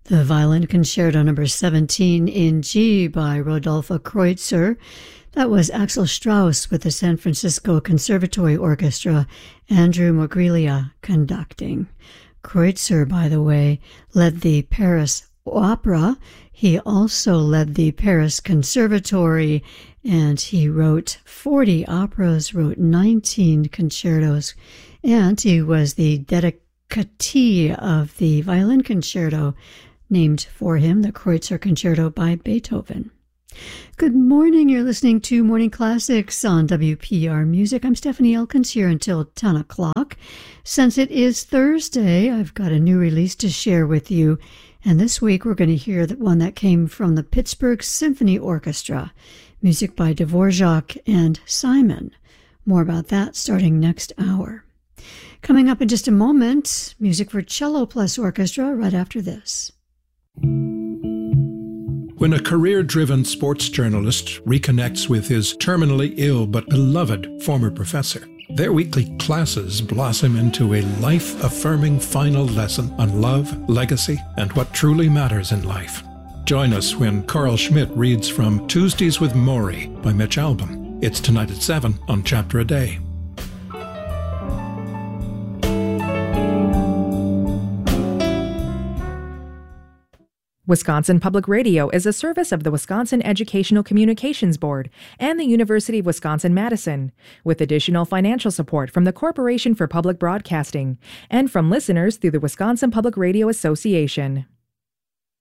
The Violin Concerto number 17 in G by Rodolphe Kreutzer. That was Axel Strauss with the San Francisco Conservatory Orchestra, Andrew Mogreglia conducting. Kreutzer, by the way, led the Paris Opera. He also led the Paris Conservatory, and he wrote 40 operas, wrote 19 concertos, and he was the dedicatee of the Violin Concerto named for him, the Kreutzer Concerto by Beethoven. Good morning. You're listening to Morning Classics on WPR Music. I'm Stephanie Elkins here until 10 o'clock. Since it is Thursday, I've got a new release to share with you. And this week we're going to hear the one that came from the Pittsburgh Symphony Orchestra, music by Dvorak and Simon. More about that starting next hour. Coming up in just a moment, music for cello plus orchestra right after this. When a career-driven sports journalist reconnects with his terminally ill but beloved former professor, their weekly classes blossom into a life-affirming final lesson on love, legacy, and what truly matters in life. Join us when Carl Schmidt reads from Tuesdays with Maury by Mitch Albom. It's tonight at 7 on Chapter a Day. Wisconsin Public Radio is a service of the Wisconsin Educational Communications Board and the University of Wisconsin-Madison, with additional financial support from the Corporation for Public Broadcasting and from listeners through the Wisconsin Public Radio Association.